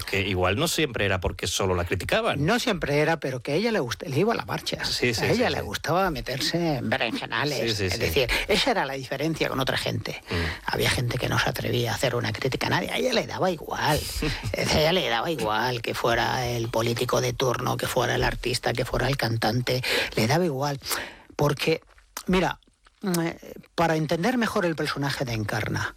que igual no siempre era porque solo la criticaban. No siempre era, pero que a ella le iba a la marcha. Sí, sí, a ella sí, le gustaba meterse en berenjenales. Sí, sí, es decir, esa era la diferencia con otra gente. Había gente que no se atrevía a hacer una crítica a nadie. A ella le daba igual. A ella le daba igual que fuera el político de turno, que fuera el artista, que fuera el cantante. Le daba igual. Porque, mira, para entender mejor el personaje de Encarna,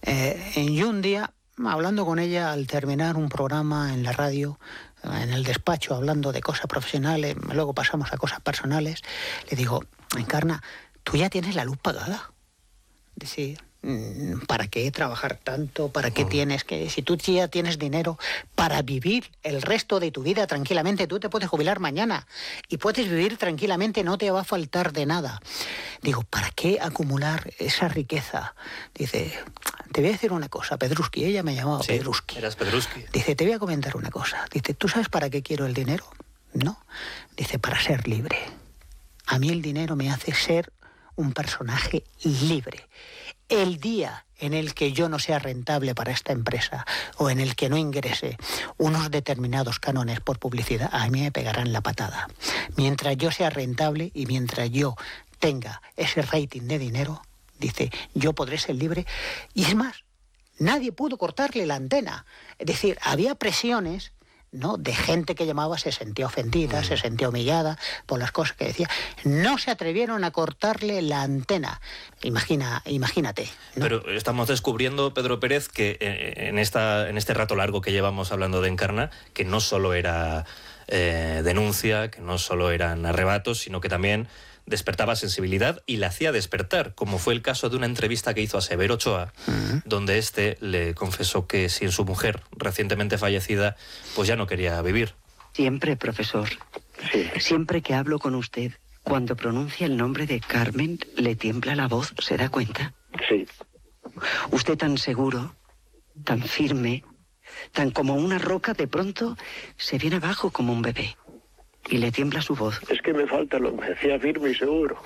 yo un día, hablando con ella al terminar un programa en la radio, en el despacho, hablando de cosas profesionales, luego pasamos a cosas personales, le digo, Encarna, tú ya tienes la luz pagada. Decir, ¿para qué trabajar tanto? ¿Para qué tienes que...? Si tú ya tienes dinero para vivir el resto de tu vida tranquilamente, tú te puedes jubilar mañana y puedes vivir tranquilamente, no te va a faltar de nada. Digo, ¿para qué acumular esa riqueza? Dice, te voy a decir una cosa, Pedrusky, ella me llamaba Pedrusky. Eras Pedrusky. Dice, te voy a comentar una cosa. Dice, ¿tú sabes para qué quiero el dinero? No. Dice, para ser libre. A mí el dinero me hace ser un personaje libre. El día en el que yo no sea rentable para esta empresa o en el que no ingrese unos determinados cánones por publicidad, a mí me pegarán la patada. Mientras yo sea rentable y mientras yo tenga ese rating de dinero, dice, yo podré ser libre. Y es más, nadie pudo cortarle la antena. Es decir, había presiones, ¿no?, de gente que llamaba, se sentía ofendida, se sentía humillada por las cosas que decía. No se atrevieron a cortarle la antena. Imagínate, ¿no? Pero estamos descubriendo, Pedro Pérez, que en este rato largo que llevamos hablando de Encarna, que no solo era denuncia, que no solo eran arrebatos, sino que también despertaba sensibilidad y la hacía despertar, como fue el caso de una entrevista que hizo a Severo Ochoa, donde este le confesó que sin su mujer, recientemente fallecida, pues ya no quería vivir. Siempre, profesor, siempre que hablo con usted, cuando pronuncia el nombre de Carmen, le tiembla la voz, ¿se da cuenta? Sí. Usted tan seguro, tan firme, tan como una roca, de pronto se viene abajo como un bebé. Y le tiembla su voz. Es que me falta lo que me hacía firme y seguro.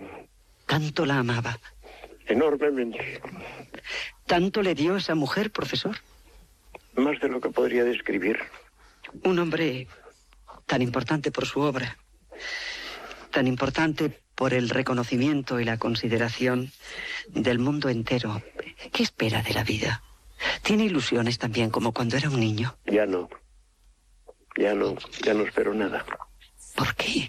Tanto la amaba. Enormemente. ¿Tanto le dio a esa mujer, profesor? Más de lo que podría describir. Un hombre tan importante por su obra, tan importante por el reconocimiento y la consideración del mundo entero. ¿Qué espera de la vida? ¿Tiene ilusiones también como cuando era un niño? Ya no espero nada. ¿Por qué?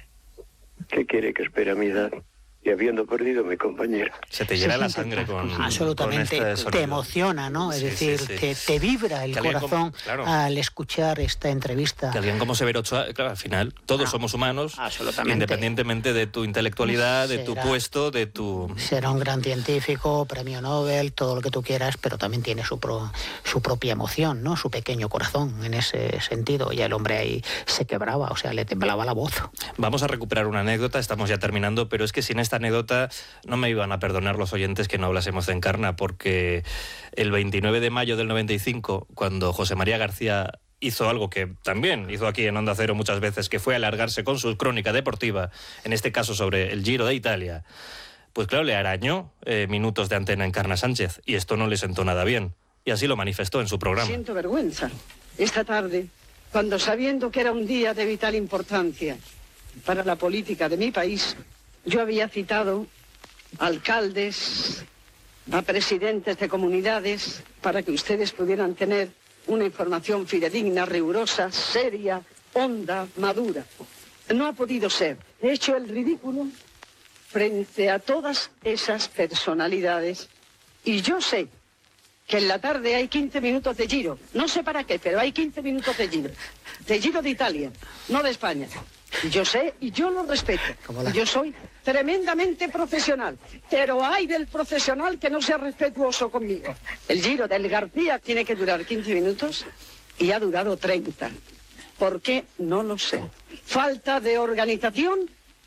¿Qué quiere que espere a mi edad? Y habiendo perdido a mi compañera. Se te llena la sangre con absolutamente, con este te emociona, ¿no? Es decir, te vibra el corazón al escuchar esta entrevista. Que alguien como Severo Ochoa, claro, al final todos somos humanos, independientemente de tu intelectualidad, de tu puesto, de tu... Será un gran científico, premio Nobel, todo lo que tú quieras, pero también tiene su propia emoción, ¿no? Su pequeño corazón en ese sentido. Y el hombre ahí se quebraba, o sea, le temblaba la voz. Vamos a recuperar una anécdota, estamos ya terminando, pero es que sin esta anécdota no me iban a perdonar los oyentes que no hablásemos de Encarna, porque el 29 de mayo del 95, cuando José María García hizo algo que también hizo aquí en Onda Cero muchas veces, que fue alargarse con su crónica deportiva, en este caso sobre el Giro de Italia, pues claro, le arañó minutos de antena a Encarna Sánchez, y esto no le sentó nada bien, y así lo manifestó en su programa. Siento vergüenza esta tarde, cuando sabiendo que era un día de vital importancia para la política de mi país, yo había citado a alcaldes, a presidentes de comunidades, para que ustedes pudieran tener una información fidedigna, rigurosa, seria, honda, madura. No ha podido ser. He hecho el ridículo frente a todas esas personalidades y yo sé que en la tarde hay 15 minutos de Giro. No sé para qué, pero hay 15 minutos de Giro de Italia, no de España. Yo sé y yo lo respeto. Yo soy tremendamente profesional, pero hay del profesional que no sea respetuoso conmigo. El Giro del García tiene que durar 15 minutos y ha durado 30. ¿Por qué? No lo sé. ¿Falta de organización?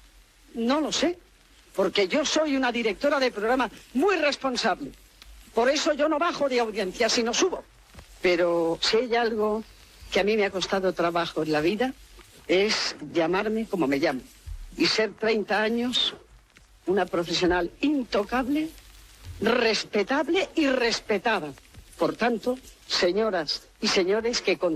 No lo sé, porque yo soy una directora de programa muy responsable. Por eso yo no bajo de audiencia, sino subo. Pero si hay algo que a mí me ha costado trabajo en la vida, es llamarme como me llamo y ser 30 años una profesional intocable, respetable y respetada. Por tanto, señoras y señores que